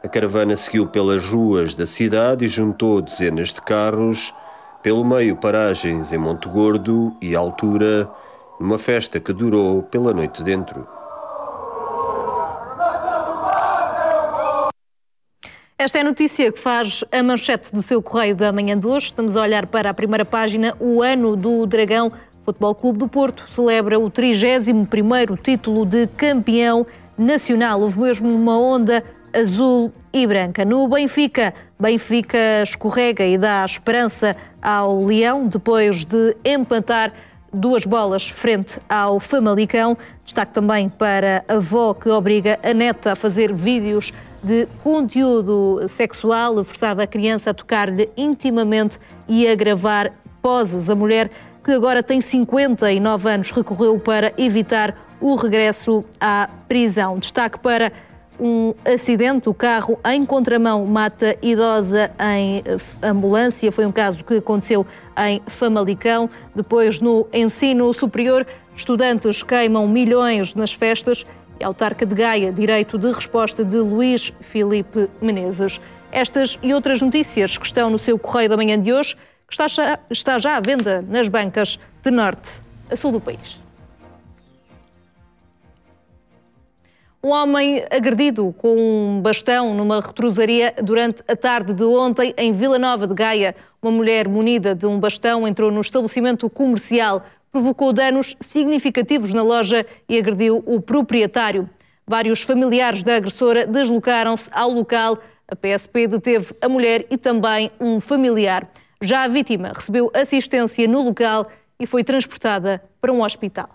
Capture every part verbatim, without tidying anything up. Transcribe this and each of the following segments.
caravana seguiu pelas ruas da cidade e juntou dezenas de carros, pelo meio paragens em Monte Gordo e Altura, numa festa que durou pela noite dentro. Esta é a notícia que faz a manchete do seu Correio da Manhã de hoje. Estamos a olhar para a primeira página. O ano do Dragão. Futebol Clube do Porto celebra o trigésimo primeiro título de campeão nacional. Houve mesmo uma onda azul e branca. No Benfica, Benfica escorrega e dá esperança ao Leão depois de empatar duas bolas frente ao Famalicão. Destaque também para a avó que obriga a neta a fazer vídeos de conteúdo sexual, forçava a criança a tocar-lhe intimamente e a gravar poses. A mulher, que agora tem cinquenta e nove anos, recorreu para evitar o regresso à prisão. Destaque para um acidente, o carro em contramão mata idosa em ambulância. Foi um caso que aconteceu em Famalicão. Depois, no ensino superior, estudantes queimam milhões nas festas. E autarca de Gaia, direito de resposta de Luís Filipe Menezes. Estas e outras notícias que estão no seu Correio da Manhã de hoje, que está já, está já à venda nas bancas de norte a sul do país. Um homem agredido com um bastão numa retrosaria durante a tarde de ontem em Vila Nova de Gaia. Uma mulher munida de um bastão entrou no estabelecimento comercial, provocou danos significativos na loja e agrediu o proprietário. Vários familiares da agressora deslocaram-se ao local. A P S P deteve a mulher e também um familiar. Já a vítima recebeu assistência no local e foi transportada para um hospital.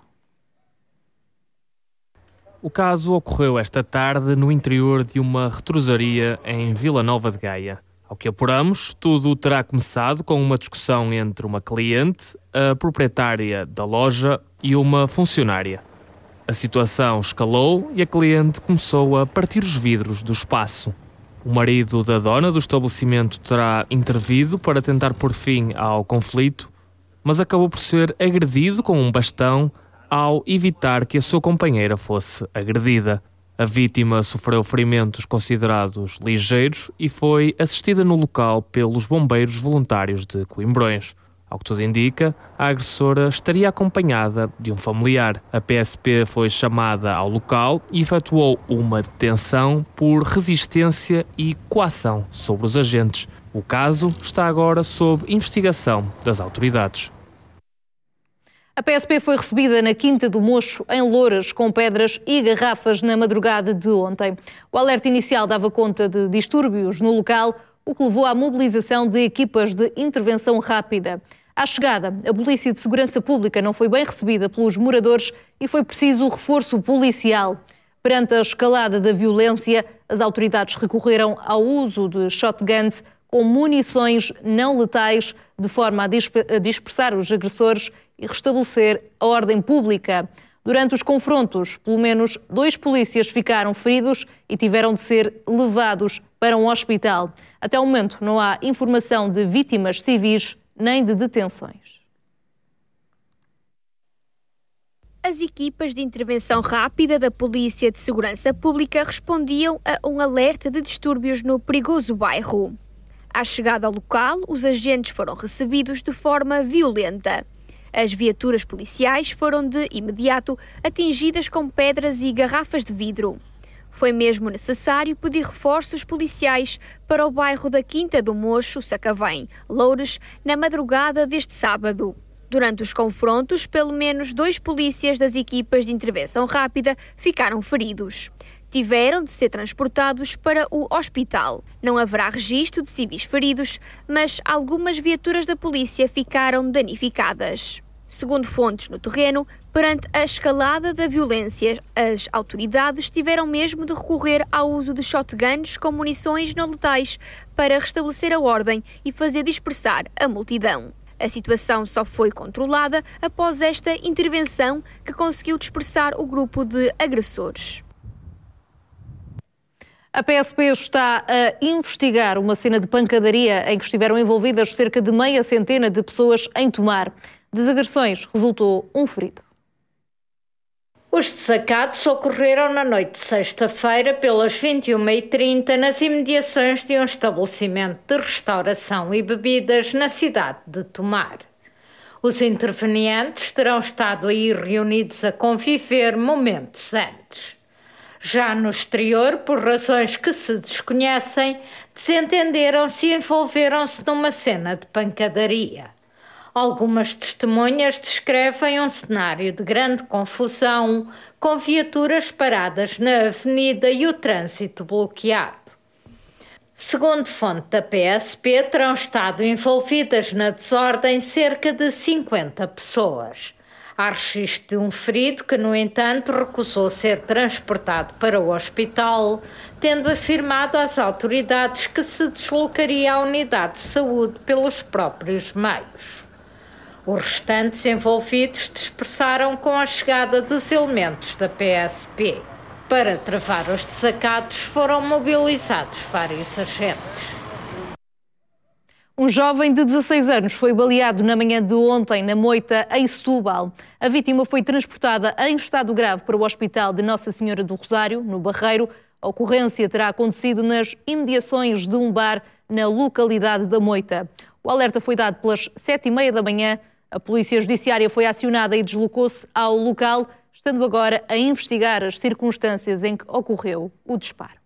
O caso ocorreu esta tarde no interior de uma retrosaria em Vila Nova de Gaia. Ao que apuramos, tudo terá começado com uma discussão entre uma cliente, a proprietária da loja e uma funcionária. A situação escalou e a cliente começou a partir os vidros do espaço. O marido da dona do estabelecimento terá intervido para tentar pôr fim ao conflito, mas acabou por ser agredido com um bastão ao evitar que a sua companheira fosse agredida. A vítima sofreu ferimentos considerados ligeiros e foi assistida no local pelos bombeiros voluntários de Coimbrões. Ao que tudo indica, a agressora estaria acompanhada de um familiar. A P S P foi chamada ao local e efetuou uma detenção por resistência e coação sobre os agentes. O caso está agora sob investigação das autoridades. A P S P foi recebida na Quinta do Mocho, em Louras, com pedras e garrafas na madrugada de ontem. O alerta inicial dava conta de distúrbios no local, o que levou à mobilização de equipas de intervenção rápida. À chegada, a Polícia de Segurança Pública não foi bem recebida pelos moradores e foi preciso reforço policial. Perante a escalada da violência, as autoridades recorreram ao uso de shotguns com munições não letais, de forma a dispersar os agressores e restabelecer a ordem pública. Durante os confrontos, pelo menos dois polícias ficaram feridos e tiveram de ser levados para um hospital. Até o momento não há informação de vítimas civis nem de detenções. As equipas de intervenção rápida da Polícia de Segurança Pública respondiam a um alerta de distúrbios no perigoso bairro. À chegada ao local, os agentes foram recebidos de forma violenta. As viaturas policiais foram de imediato atingidas com pedras e garrafas de vidro. Foi mesmo necessário pedir reforços policiais para o bairro da Quinta do Mocho, Sacavém, Loures, na madrugada deste sábado. Durante os confrontos, pelo menos dois polícias das equipas de intervenção rápida ficaram feridos. Tiveram de ser transportados para o hospital. Não haverá registro de civis feridos, mas algumas viaturas da polícia ficaram danificadas. Segundo fontes no terreno, perante a escalada da violência, as autoridades tiveram mesmo de recorrer ao uso de shotguns com munições não letais para restabelecer a ordem e fazer dispersar a multidão. A situação só foi controlada após esta intervenção que conseguiu dispersar o grupo de agressores. A P S P está a investigar uma cena de pancadaria em que estiveram envolvidas cerca de meia centena de pessoas em Tomar. Das agressões resultou um ferido. Os desacatos ocorreram na noite de sexta-feira pelas vinte e uma e trinta nas imediações de um estabelecimento de restauração e bebidas na cidade de Tomar. Os intervenientes terão estado aí reunidos a conviver momentos antes. Já no exterior, por razões que se desconhecem, desentenderam-se e envolveram-se numa cena de pancadaria. Algumas testemunhas descrevem um cenário de grande confusão, com viaturas paradas na avenida e o trânsito bloqueado. Segundo fonte da P S P, terão estado envolvidas na desordem cerca de cinquenta pessoas. Há registro de um ferido que, no entanto, recusou ser transportado para o hospital, tendo afirmado às autoridades que se deslocaria à unidade de saúde pelos próprios meios. Os restantes envolvidos dispersaram com a chegada dos elementos da P S P. Para travar os desacatos foram mobilizados vários agentes. Um jovem de dezasseis anos foi baleado na manhã de ontem na Moita, em Setúbal. A vítima foi transportada em estado grave para o Hospital de Nossa Senhora do Rosário, no Barreiro. A ocorrência terá acontecido nas imediações de um bar na localidade da Moita. O alerta foi dado pelas sete e meia da manhã. A Polícia Judiciária foi acionada e deslocou-se ao local, estando agora a investigar as circunstâncias em que ocorreu o disparo.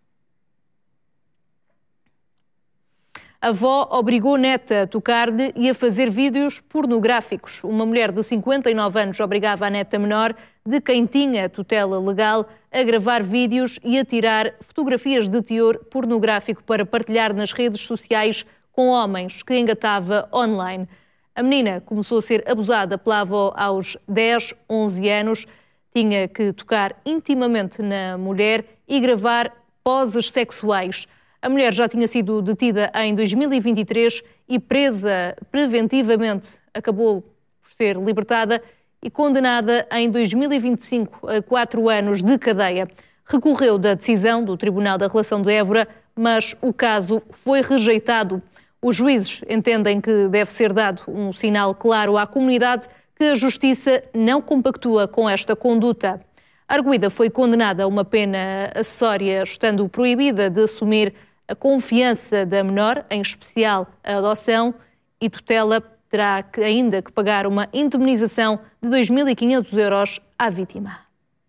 A avó obrigou a neta a tocar-lhe e a fazer vídeos pornográficos. Uma mulher de cinquenta e nove anos obrigava a neta menor, de quem tinha tutela legal, a gravar vídeos e a tirar fotografias de teor pornográfico para partilhar nas redes sociais com homens que engatava online. A menina começou a ser abusada pela avó aos dez, onze anos. Tinha que tocar intimamente na mulher e gravar poses sexuais. A mulher já tinha sido detida em dois mil e vinte e três e presa preventivamente. Acabou por ser libertada e condenada em dois mil e vinte e cinco a quatro anos de cadeia. Recorreu da decisão do Tribunal da Relação de Évora, mas o caso foi rejeitado. Os juízes entendem que deve ser dado um sinal claro à comunidade que a Justiça não compactua com esta conduta. A arguida foi condenada a uma pena acessória, estando proibida de assumir a confiança da menor, em especial a adoção, e tutela. Terá que, ainda que pagar uma indemnização de dois mil e quinhentos euros à vítima.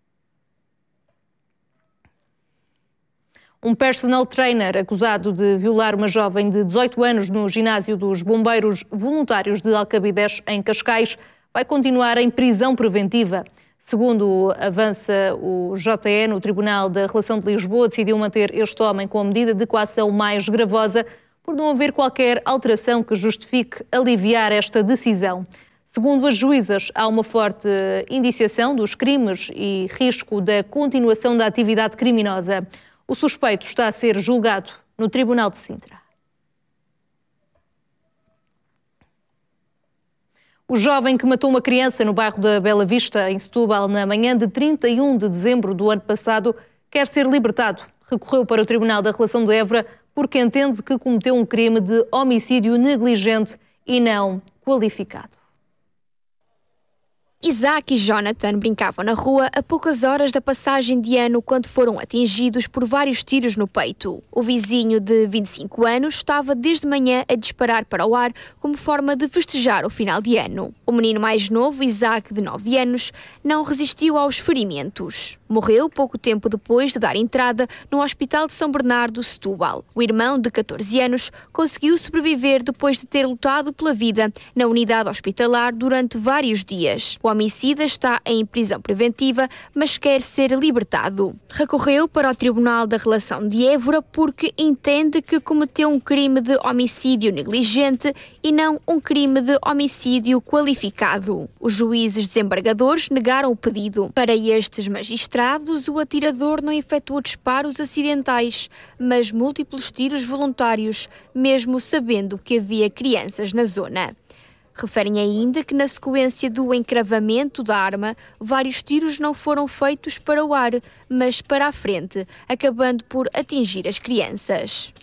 Um personal trainer acusado de violar uma jovem de dezoito anos no ginásio dos Bombeiros Voluntários de Alcabidez, em Cascais, vai continuar em prisão preventiva. Segundo avança o J E, no Tribunal da Relação de Lisboa decidiu manter este homem com a medida de coação mais gravosa por não haver qualquer alteração que justifique aliviar esta decisão. Segundo as juízas, há uma forte indiciação dos crimes e risco da continuação da atividade criminosa. O suspeito está a ser julgado no Tribunal de Sintra. O jovem que matou uma criança no bairro da Bela Vista, em Setúbal, na manhã de trinta e um de dezembro do ano passado, quer ser libertado. Recorreu para o Tribunal da Relação de Évora porque entende que cometeu um crime de homicídio negligente e não qualificado. Isaac e Jonathan brincavam na rua a poucas horas da passagem de ano quando foram atingidos por vários tiros no peito. O vizinho de vinte e cinco anos estava desde manhã a disparar para o ar como forma de festejar o final de ano. O menino mais novo, Isaac, de nove anos, não resistiu aos ferimentos. Morreu pouco tempo depois de dar entrada no Hospital de São Bernardo, Setúbal. O irmão, de catorze anos, conseguiu sobreviver depois de ter lutado pela vida na unidade hospitalar durante vários dias. O homicida está em prisão preventiva, mas quer ser libertado. Recorreu para o Tribunal da Relação de Évora porque entende que cometeu um crime de homicídio negligente e não um crime de homicídio qualificado. Os juízes desembargadores negaram o pedido. Para estes magistrados, o atirador não efetuou disparos acidentais, mas múltiplos tiros voluntários, mesmo sabendo que havia crianças na zona. Referem ainda que na sequência do encravamento da arma, vários tiros não foram feitos para o ar, mas para a frente, acabando por atingir as crianças.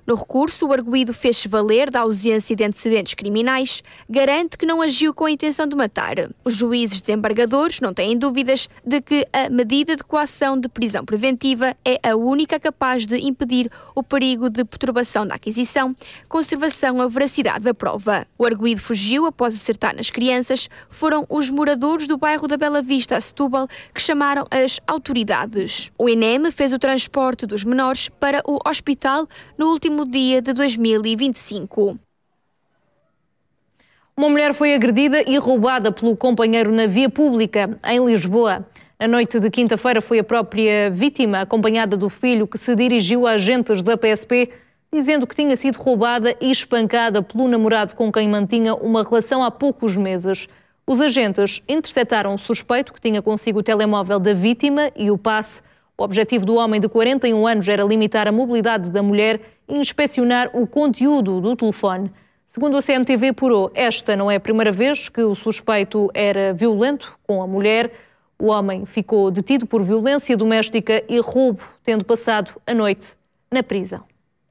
No recurso, o arguido fez-se valer da ausência de antecedentes criminais, garante que não agiu com a intenção de matar. Os juízes desembargadores não têm dúvidas de que a medida de coação de prisão preventiva é a única capaz de impedir o perigo de perturbação da aquisição, conservação ou veracidade da prova. O arguido fugiu após acertar nas crianças. Foram os moradores do bairro da Bela Vista, a Setúbal, que chamaram as autoridades. O INEM fez o transporte dos menores para o hospital no último dia de dois mil e vinte e cinco. Uma mulher foi agredida e roubada pelo companheiro na via pública, em Lisboa. Na noite de quinta-feira foi a própria vítima, acompanhada do filho, que se dirigiu a agentes da P S P, dizendo que tinha sido roubada e espancada pelo namorado com quem mantinha uma relação há poucos meses. Os agentes interceptaram o suspeito, que tinha consigo o telemóvel da vítima e o passe. O objetivo do homem de quarenta e um anos era limitar a mobilidade da mulher e inspecionar o conteúdo do telefone. Segundo a C M T V apurou, esta não é a primeira vez que o suspeito era violento com a mulher. O homem ficou detido por violência doméstica e roubo, tendo passado a noite na prisão.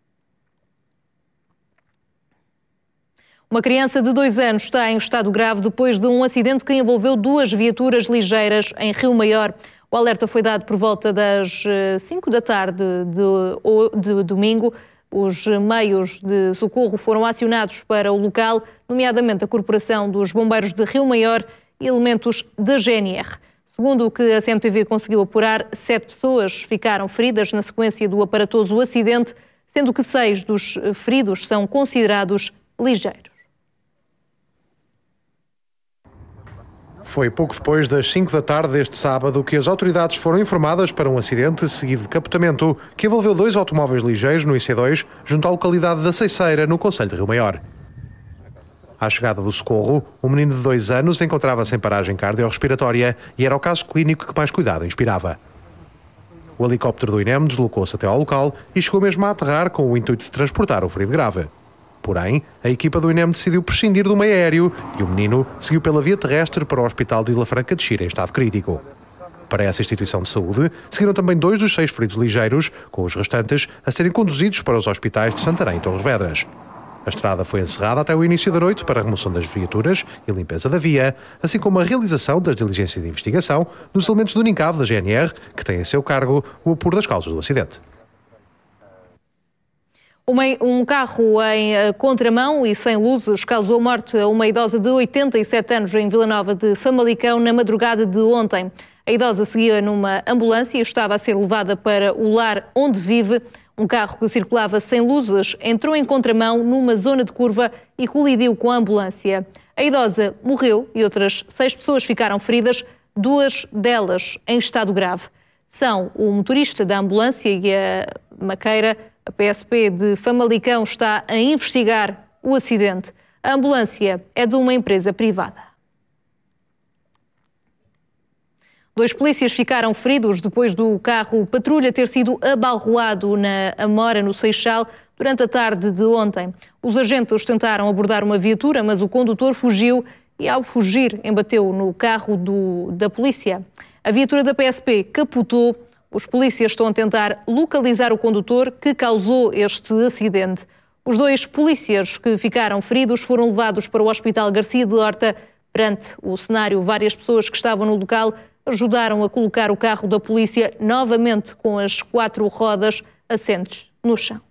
Uma criança de dois anos está em estado grave depois de um acidente que envolveu duas viaturas ligeiras em Rio Maior. O alerta foi dado por volta das cinco da tarde de, de domingo. Os meios de socorro foram acionados para o local, nomeadamente a Corporação dos Bombeiros de Rio Maior e elementos da G N R. Segundo o que a C M T V conseguiu apurar, sete pessoas ficaram feridas na sequência do aparatoso acidente, sendo que seis dos feridos são considerados ligeiros. Foi pouco depois das cinco da tarde deste sábado que as autoridades foram informadas para um acidente seguido de capotamento que envolveu dois automóveis ligeiros no I C dois, junto à localidade da Ceiceira, no concelho de Rio Maior. À chegada do socorro, um menino de dois anos encontrava-se em paragem cardiorrespiratória e era o caso clínico que mais cuidado inspirava. O helicóptero do INEM deslocou-se até ao local e chegou mesmo a aterrar com o intuito de transportar o ferido grave. Porém, a equipa do INEM decidiu prescindir do meio aéreo e o menino seguiu pela via terrestre para o Hospital de Vila Franca de Xira em estado crítico. Para essa instituição de saúde, seguiram também dois dos seis feridos ligeiros, com os restantes a serem conduzidos para os hospitais de Santarém e Torres Vedras. A estrada foi encerrada até o início da noite para a remoção das viaturas e limpeza da via, assim como a realização das diligências de investigação dos elementos do NINCAV da G N R, que têm a seu cargo o apuro das causas do acidente. Um carro em contramão e sem luzes causou morte a uma idosa de oitenta e sete anos em Vila Nova de Famalicão na madrugada de ontem. A idosa seguia numa ambulância e estava a ser levada para o lar onde vive. Um carro que circulava sem luzes entrou em contramão numa zona de curva e colidiu com a ambulância. A idosa morreu e outras seis pessoas ficaram feridas, duas delas em estado grave. São o motorista da ambulância e a maqueira. A P S P de Famalicão está a investigar o acidente. A ambulância é de uma empresa privada. Dois polícias ficaram feridos depois do carro patrulha ter sido abalroado na Amora, no Seixal, durante a tarde de ontem. Os agentes tentaram abordar uma viatura, mas o condutor fugiu e, ao fugir, embateu no carro do, da polícia. A viatura da P S P capotou. Os polícias estão a tentar localizar o condutor que causou este acidente. Os dois polícias que ficaram feridos foram levados para o Hospital Garcia de Horta. Perante o cenário, várias pessoas que estavam no local ajudaram a colocar o carro da polícia novamente com as quatro rodas assentes no chão.